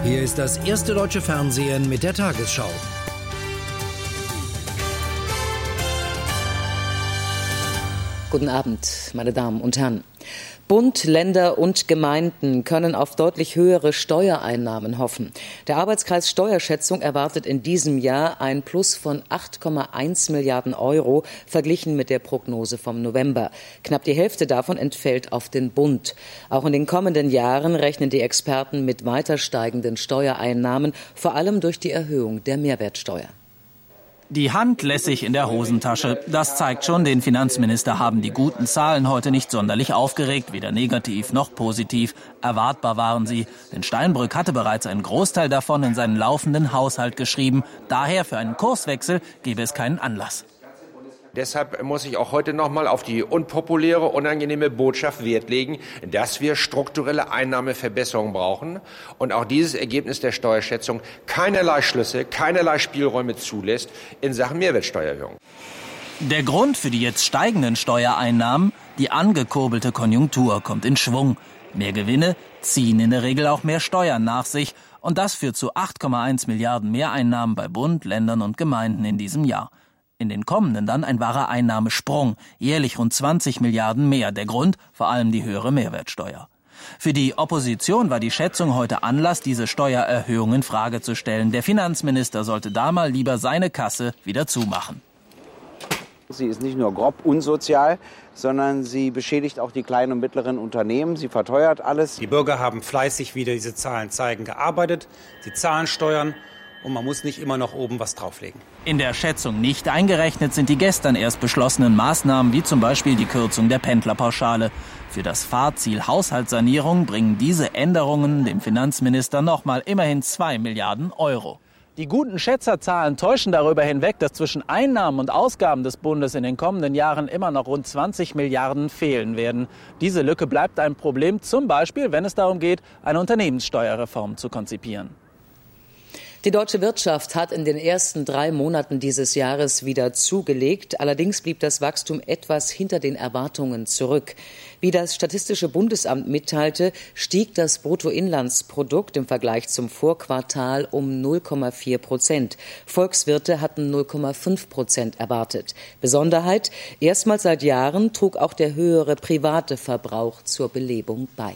Hier ist das erste deutsche Fernsehen mit der Tagesschau. Guten Abend, meine Damen und Herren. Bund, Länder und Gemeinden können auf deutlich höhere Steuereinnahmen hoffen. Der Arbeitskreis Steuerschätzung erwartet in diesem Jahr ein Plus von 8,1 Milliarden Euro verglichen mit der Prognose vom November. Knapp die Hälfte davon entfällt auf den Bund. Auch in den kommenden Jahren rechnen die Experten mit weiter steigenden Steuereinnahmen, vor allem durch die Erhöhung der Mehrwertsteuer. Die Hand lässig in der Hosentasche. Das zeigt schon, den Finanzminister haben die guten Zahlen heute nicht sonderlich aufgeregt, weder negativ noch positiv. Erwartbar waren sie, denn Steinbrück hatte bereits einen Großteil davon in seinen laufenden Haushalt geschrieben. Daher für einen Kurswechsel gebe es keinen Anlass. Deshalb muss ich auch heute noch mal auf die unpopuläre, unangenehme Botschaft Wert legen, dass wir strukturelle Einnahmeverbesserungen brauchen und auch dieses Ergebnis der Steuerschätzung keinerlei Schlüsse, keinerlei Spielräume zulässt in Sachen Mehrwertsteuererhöhung. Der Grund für die jetzt steigenden Steuereinnahmen, die angekurbelte Konjunktur kommt in Schwung. Mehr Gewinne ziehen in der Regel auch mehr Steuern nach sich und das führt zu 8,1 Milliarden Mehreinnahmen bei Bund, Ländern und Gemeinden in diesem Jahr. In den kommenden dann ein wahrer Einnahmesprung, jährlich rund 20 Milliarden mehr. Der Grund, vor allem die höhere Mehrwertsteuer. Für die Opposition war die Schätzung heute Anlass, diese Steuererhöhung in Frage zu stellen. Der Finanzminister sollte da mal lieber seine Kasse wieder zumachen. Sie ist nicht nur grob unsozial, sondern sie beschädigt auch die kleinen und mittleren Unternehmen. Sie verteuert alles. Die Bürger haben fleißig, wie diese Zahlen zeigen, gearbeitet. Sie zahlen Steuern. Und man muss nicht immer noch oben was drauflegen. In der Schätzung nicht eingerechnet sind die gestern erst beschlossenen Maßnahmen, wie zum Beispiel die Kürzung der Pendlerpauschale. Für das Fahrziel Haushaltssanierung bringen diese Änderungen dem Finanzminister nochmal immerhin 2 Milliarden Euro. Die guten Schätzerzahlen täuschen darüber hinweg, dass zwischen Einnahmen und Ausgaben des Bundes in den kommenden Jahren immer noch rund 20 Milliarden fehlen werden. Diese Lücke bleibt ein Problem, zum Beispiel, wenn es darum geht, eine Unternehmenssteuerreform zu konzipieren. Die deutsche Wirtschaft hat in den ersten 3 Monaten dieses Jahres wieder zugelegt. Allerdings blieb das Wachstum etwas hinter den Erwartungen zurück. Wie das Statistische Bundesamt mitteilte, stieg das Bruttoinlandsprodukt im Vergleich zum Vorquartal um 0,4%. Volkswirte hatten 0,5% erwartet. Besonderheit: Erstmals seit Jahren trug auch der höhere private Verbrauch zur Belebung bei.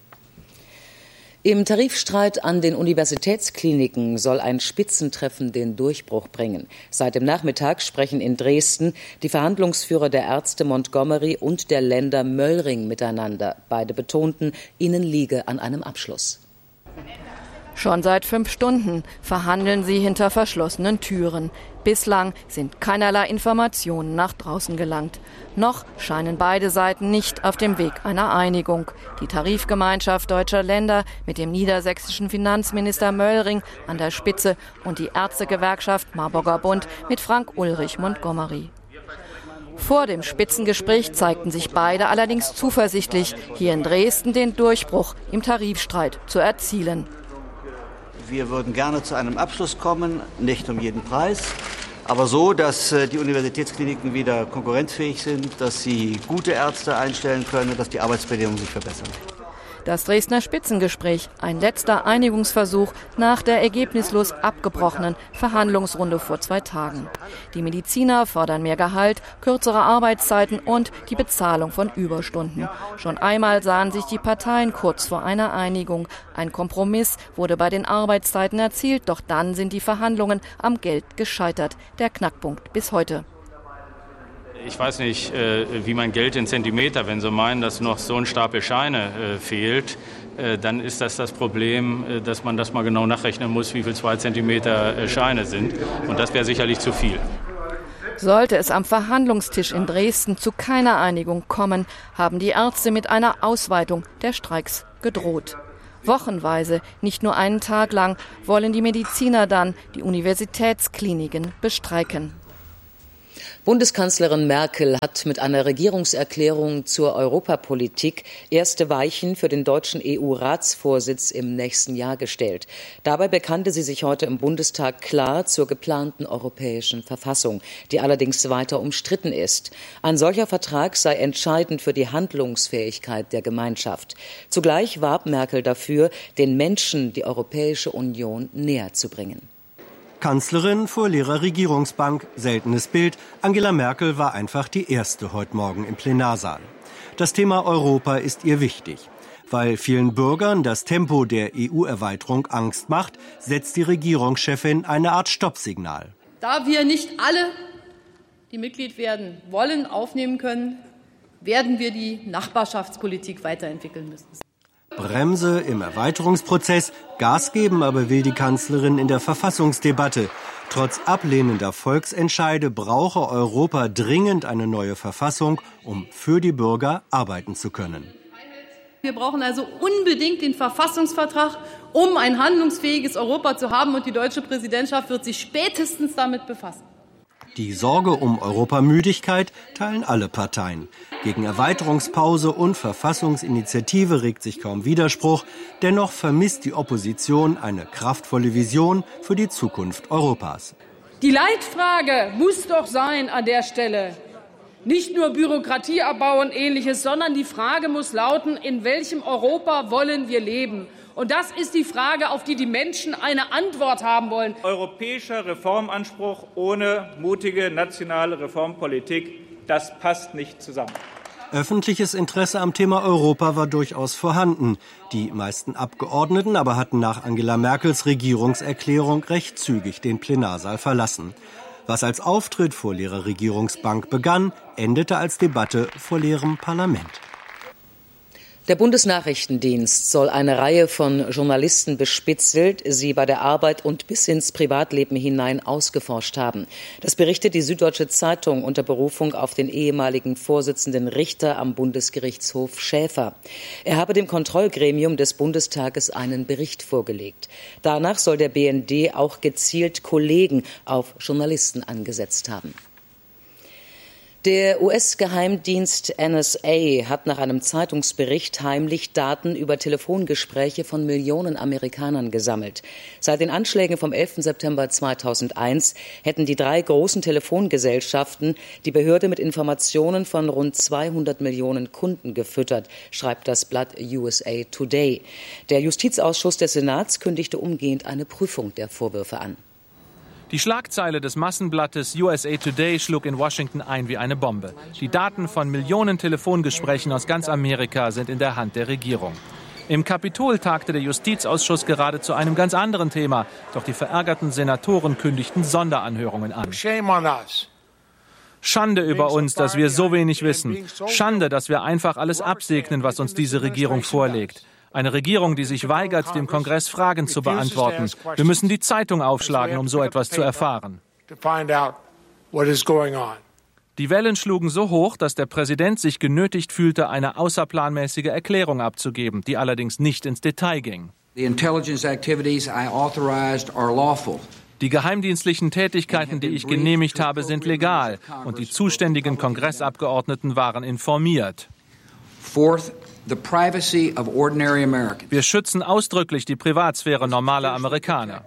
Im Tarifstreit an den Universitätskliniken soll ein Spitzentreffen den Durchbruch bringen. Seit dem Nachmittag sprechen in Dresden die Verhandlungsführer der Ärzte Montgomery und der Länder Möllring miteinander. Beide betonten, ihnen liege an einem Abschluss. Schon seit 5 Stunden verhandeln sie hinter verschlossenen Türen. Bislang sind keinerlei Informationen nach draußen gelangt. Noch scheinen beide Seiten nicht auf dem Weg einer Einigung. Die Tarifgemeinschaft deutscher Länder mit dem niedersächsischen Finanzminister Möllring an der Spitze und die Ärztegewerkschaft Marburger Bund mit Frank Ulrich Montgomery. Vor dem Spitzengespräch zeigten sich beide allerdings zuversichtlich, hier in Dresden den Durchbruch im Tarifstreit zu erzielen. Wir würden gerne zu einem Abschluss kommen, nicht um jeden Preis, aber so, dass die Universitätskliniken wieder konkurrenzfähig sind, dass sie gute Ärzte einstellen können, dass die Arbeitsbedingungen sich verbessern. Das Dresdner Spitzengespräch, ein letzter Einigungsversuch nach der ergebnislos abgebrochenen Verhandlungsrunde vor 2 Tagen. Die Mediziner fordern mehr Gehalt, kürzere Arbeitszeiten und die Bezahlung von Überstunden. Schon einmal sahen sich die Parteien kurz vor einer Einigung. Ein Kompromiss wurde bei den Arbeitszeiten erzielt, doch dann sind die Verhandlungen am Geld gescheitert. Der Knackpunkt bis heute. Ich weiß nicht, wie man Geld in Zentimeter, wenn Sie meinen, dass noch so ein Stapel Scheine fehlt, dann ist das Problem, dass man das mal genau nachrechnen muss, wie viel 2 Zentimeter Scheine sind. Und das wäre sicherlich zu viel. Sollte es am Verhandlungstisch in Dresden zu keiner Einigung kommen, haben die Ärzte mit einer Ausweitung der Streiks gedroht. Wochenweise, nicht nur einen Tag lang, wollen die Mediziner dann die Universitätskliniken bestreiken. Bundeskanzlerin Merkel hat mit einer Regierungserklärung zur Europapolitik erste Weichen für den deutschen EU-Ratsvorsitz im nächsten Jahr gestellt. Dabei bekannte sie sich heute im Bundestag klar zur geplanten europäischen Verfassung, die allerdings weiter umstritten ist. Ein solcher Vertrag sei entscheidend für die Handlungsfähigkeit der Gemeinschaft. Zugleich warb Merkel dafür, den Menschen die Europäische Union näher zu bringen. Kanzlerin vor leerer Regierungsbank, seltenes Bild. Angela Merkel war einfach die Erste heute Morgen im Plenarsaal. Das Thema Europa ist ihr wichtig. Weil vielen Bürgern das Tempo der EU-Erweiterung Angst macht, setzt die Regierungschefin eine Art Stoppsignal. Da wir nicht alle, die Mitglied werden wollen, aufnehmen können, werden wir die Nachbarschaftspolitik weiterentwickeln müssen. Bremse im Erweiterungsprozess, Gas geben aber will die Kanzlerin in der Verfassungsdebatte. Trotz ablehnender Volksentscheide brauche Europa dringend eine neue Verfassung, um für die Bürger arbeiten zu können. Wir brauchen also unbedingt den Verfassungsvertrag, um ein handlungsfähiges Europa zu haben. Und die deutsche Präsidentschaft wird sich spätestens damit befassen. Die Sorge um Europamüdigkeit teilen alle Parteien. Gegen Erweiterungspause und Verfassungsinitiative regt sich kaum Widerspruch. Dennoch vermisst die Opposition eine kraftvolle Vision für die Zukunft Europas. Die Leitfrage muss doch sein an der Stelle, nicht nur Bürokratieabbau und Ähnliches, sondern die Frage muss lauten, in welchem Europa wollen wir leben? Und das ist die Frage, auf die die Menschen eine Antwort haben wollen. Europäischer Reformanspruch ohne mutige nationale Reformpolitik, das passt nicht zusammen. Öffentliches Interesse am Thema Europa war durchaus vorhanden. Die meisten Abgeordneten aber hatten nach Angela Merkels Regierungserklärung recht zügig den Plenarsaal verlassen. Was als Auftritt vor leerer Regierungsbank begann, endete als Debatte vor leerem Parlament. Der Bundesnachrichtendienst soll eine Reihe von Journalisten bespitzelt, sie bei der Arbeit und bis ins Privatleben hinein ausgeforscht haben. Das berichtet die Süddeutsche Zeitung unter Berufung auf den ehemaligen Vorsitzenden Richter am Bundesgerichtshof Schäfer. Er habe dem Kontrollgremium des Bundestages einen Bericht vorgelegt. Danach soll der BND auch gezielt Kollegen auf Journalisten angesetzt haben. Der US-Geheimdienst NSA hat nach einem Zeitungsbericht heimlich Daten über Telefongespräche von Millionen Amerikanern gesammelt. Seit den Anschlägen vom 11. September 2001 hätten die 3 großen Telefongesellschaften die Behörde mit Informationen von rund 200 Millionen Kunden gefüttert, schreibt das Blatt USA Today. Der Justizausschuss des Senats kündigte umgehend eine Prüfung der Vorwürfe an. Die Schlagzeile des Massenblattes USA Today schlug in Washington ein wie eine Bombe. Die Daten von Millionen Telefongesprächen aus ganz Amerika sind in der Hand der Regierung. Im Kapitol tagte der Justizausschuss gerade zu einem ganz anderen Thema. Doch die verärgerten Senatoren kündigten Sonderanhörungen an. Schande über uns, dass wir so wenig wissen. Schande, dass wir einfach alles absegnen, was uns diese Regierung vorlegt. Eine Regierung, die sich weigert, dem Kongress Fragen zu beantworten. Wir müssen die Zeitung aufschlagen, um so etwas zu erfahren. Die Wellen schlugen so hoch, dass der Präsident sich genötigt fühlte, eine außerplanmäßige Erklärung abzugeben, die allerdings nicht ins Detail ging. Die geheimdienstlichen Tätigkeiten, die ich genehmigt habe, sind legal und die zuständigen Kongressabgeordneten waren informiert. Wir schützen ausdrücklich die Privatsphäre normaler Amerikaner.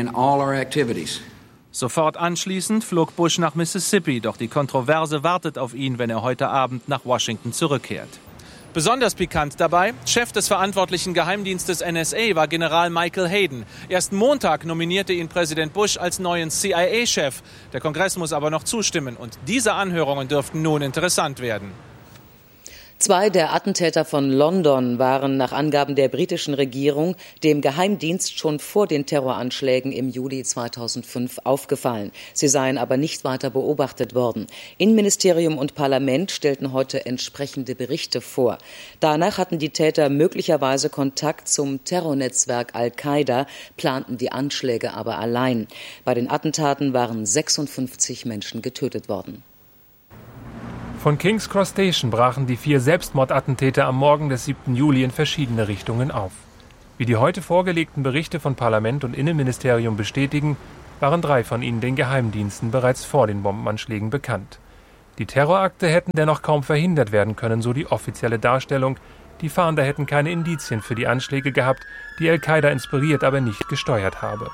Sofort anschließend flog Bush nach Mississippi, doch die Kontroverse wartet auf ihn, wenn er heute Abend nach Washington zurückkehrt. Besonders pikant dabei, Chef des verantwortlichen Geheimdienstes NSA war General Michael Hayden. Erst Montag nominierte ihn Präsident Bush als neuen CIA-Chef. Der Kongress muss aber noch zustimmen und diese Anhörungen dürften nun interessant werden. 2 der Attentäter von London waren nach Angaben der britischen Regierung dem Geheimdienst schon vor den Terroranschlägen im Juli 2005 aufgefallen. Sie seien aber nicht weiter beobachtet worden. Innenministerium und Parlament stellten heute entsprechende Berichte vor. Danach hatten die Täter möglicherweise Kontakt zum Terrornetzwerk Al-Qaida, planten die Anschläge aber allein. Bei den Attentaten waren 56 Menschen getötet worden. Von King's Cross Station brachen die 4 Selbstmordattentäter am Morgen des 7. Juli in verschiedene Richtungen auf. Wie die heute vorgelegten Berichte von Parlament und Innenministerium bestätigen, waren 3 von ihnen den Geheimdiensten bereits vor den Bombenanschlägen bekannt. Die Terrorakte hätten dennoch kaum verhindert werden können, so die offizielle Darstellung. Die Fahnder hätten keine Indizien für die Anschläge gehabt, die Al-Qaida inspiriert, aber nicht gesteuert habe.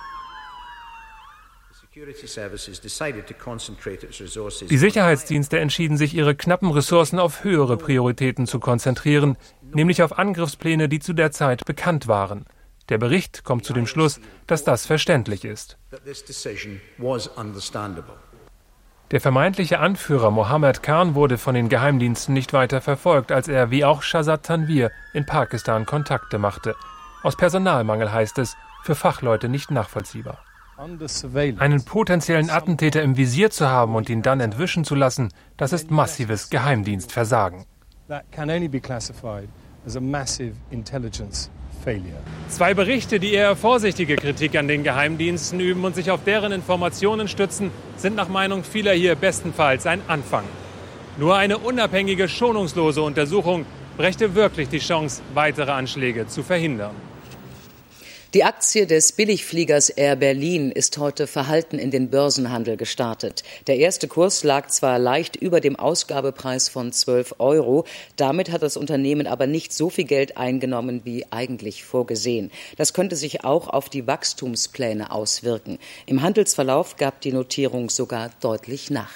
Die Sicherheitsdienste entschieden sich, ihre knappen Ressourcen auf höhere Prioritäten zu konzentrieren, nämlich auf Angriffspläne, die zu der Zeit bekannt waren. Der Bericht kommt zu dem Schluss, dass das verständlich ist. Der vermeintliche Anführer Mohammed Khan wurde von den Geheimdiensten nicht weiter verfolgt, als er, wie auch Shahzad Tanvir, in Pakistan Kontakte machte. Aus Personalmangel heißt es, für Fachleute nicht nachvollziehbar. Einen potenziellen Attentäter im Visier zu haben und ihn dann entwischen zu lassen, das ist massives Geheimdienstversagen. Zwei Berichte, die eher vorsichtige Kritik an den Geheimdiensten üben und sich auf deren Informationen stützen, sind nach Meinung vieler hier bestenfalls ein Anfang. Nur eine unabhängige, schonungslose Untersuchung brächte wirklich die Chance, weitere Anschläge zu verhindern. Die Aktie des Billigfliegers Air Berlin ist heute verhalten in den Börsenhandel gestartet. Der erste Kurs lag zwar leicht über dem Ausgabepreis von 12 €. Damit hat das Unternehmen aber nicht so viel Geld eingenommen wie eigentlich vorgesehen. Das könnte sich auch auf die Wachstumspläne auswirken. Im Handelsverlauf gab die Notierung sogar deutlich nach.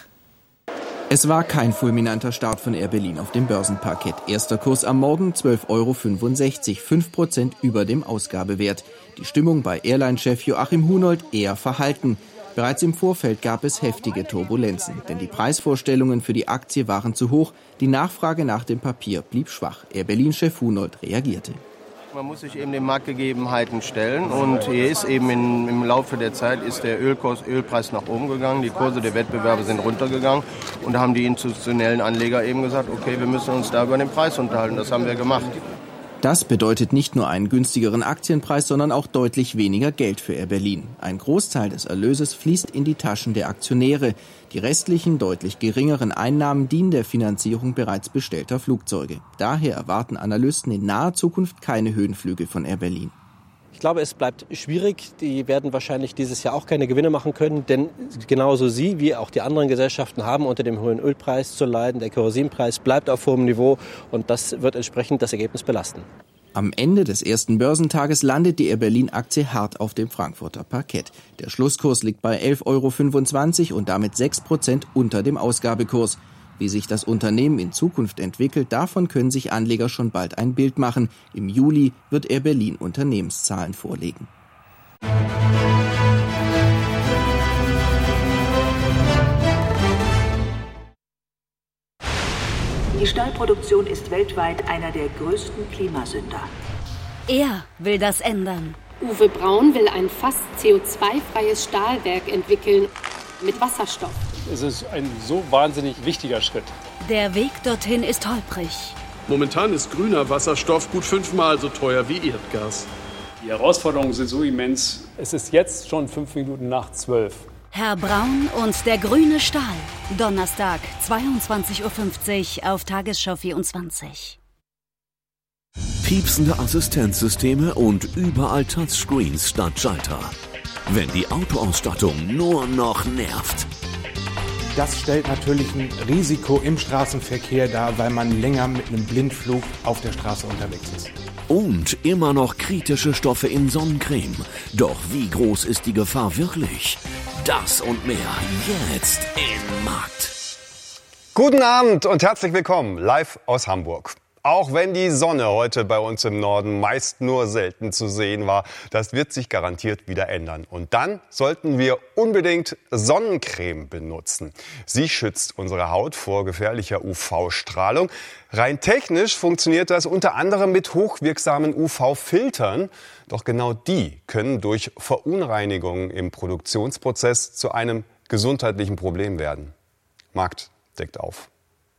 Es war kein fulminanter Start von Air Berlin auf dem Börsenparkett. Erster Kurs am Morgen 12,65 €, 5% über dem Ausgabewert. Die Stimmung bei Airline-Chef Joachim Hunold eher verhalten. Bereits im Vorfeld gab es heftige Turbulenzen, denn die Preisvorstellungen für die Aktie waren zu hoch, die Nachfrage nach dem Papier blieb schwach. Air Berlin-Chef Hunold reagierte. Man muss sich eben den Marktgegebenheiten stellen und hier ist eben im Laufe der Zeit ist der Ölpreis nach oben gegangen, die Kurse der Wettbewerber sind runtergegangen und da haben die institutionellen Anleger eben gesagt, okay, wir müssen uns da über den Preis unterhalten, das haben wir gemacht. Das bedeutet nicht nur einen günstigeren Aktienpreis, sondern auch deutlich weniger Geld für Air Berlin. Ein Großteil des Erlöses fließt in die Taschen der Aktionäre. Die restlichen, deutlich geringeren Einnahmen dienen der Finanzierung bereits bestellter Flugzeuge. Daher erwarten Analysten in naher Zukunft keine Höhenflüge von Air Berlin. Ich glaube, es bleibt schwierig. Die werden wahrscheinlich dieses Jahr auch keine Gewinne machen können, denn genauso sie wie auch die anderen Gesellschaften haben unter dem hohen Ölpreis zu leiden. Der Kerosinpreis bleibt auf hohem Niveau und das wird entsprechend das Ergebnis belasten. Am Ende des ersten Börsentages landet die Air Berlin-Aktie hart auf dem Frankfurter Parkett. Der Schlusskurs liegt bei 11,25 € und damit 6% unter dem Ausgabekurs. Wie sich das Unternehmen in Zukunft entwickelt, davon können sich Anleger schon bald ein Bild machen. Im Juli wird Air Berlin Unternehmenszahlen vorlegen. Die Stahlproduktion ist weltweit einer der größten Klimasünder. Er will das ändern. Uwe Braun will ein fast CO2-freies Stahlwerk entwickeln mit Wasserstoff. Es ist ein so wahnsinnig wichtiger Schritt. Der Weg dorthin ist holprig. Momentan ist grüner Wasserstoff gut 5-mal so teuer wie Erdgas. Die Herausforderungen sind so immens. Es ist jetzt schon 5 Minuten nach 12. Herr Braun und der grüne Stahl. Donnerstag, 22:50 Uhr auf Tagesschau 24. Piepsende Assistenzsysteme und überall Touchscreens statt Schalter. Wenn die Autoausstattung nur noch nervt. Das stellt natürlich ein Risiko im Straßenverkehr dar, weil man länger mit einem Blindflug auf der Straße unterwegs ist. Und immer noch kritische Stoffe in Sonnencreme. Doch wie groß ist die Gefahr wirklich? Das und mehr jetzt in Markt. Guten Abend und herzlich willkommen live aus Hamburg. Auch wenn die Sonne heute bei uns im Norden meist nur selten zu sehen war, das wird sich garantiert wieder ändern. Und dann sollten wir unbedingt Sonnencreme benutzen. Sie schützt unsere Haut vor gefährlicher UV-Strahlung. Rein technisch funktioniert das unter anderem mit hochwirksamen UV-Filtern. Doch genau die können durch Verunreinigungen im Produktionsprozess zu einem gesundheitlichen Problem werden. Markt deckt auf.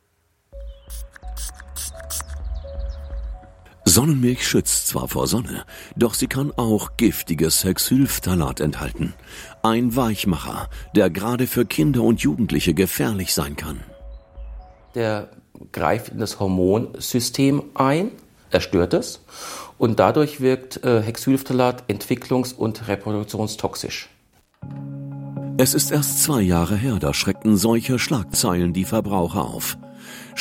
Sonnenmilch schützt zwar vor Sonne, doch sie kann auch giftiges Hexylphthalat enthalten. Ein Weichmacher, der gerade für Kinder und Jugendliche gefährlich sein kann. Der greift in das Hormonsystem ein, er stört es und dadurch wirkt Hexylphthalat entwicklungs- und reproduktionstoxisch. Es ist erst 2 Jahre her, da schreckten solche Schlagzeilen die Verbraucher auf.